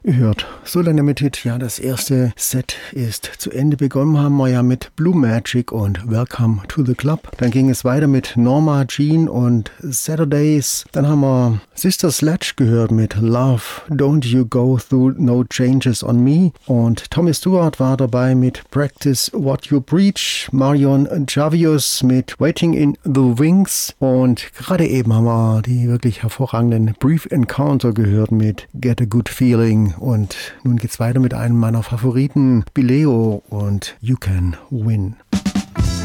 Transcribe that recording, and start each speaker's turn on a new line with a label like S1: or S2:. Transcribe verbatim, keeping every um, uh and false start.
S1: gehört. Soul Unlimited, ja, das erste Set ist zu Ende. Begonnen haben wir ja mit Blue Magic und Welcome to the Club. Dann ging es weiter mit Norma Jean und Saturdays. Dann haben wir Sister Sledge gehört mit Love, Don't You Go Through No Changes on Me. Und Tommy Stewart war dabei mit Practice What You Preach. Marion Javius mit Waiting in the Wings. Und gerade eben haben wir die wirklich hervorragenden Brief Encounter gehört mit Get a Good Feeling. Und nun geht's weiter mit einem meiner Favoriten, Bileo und You Can Win.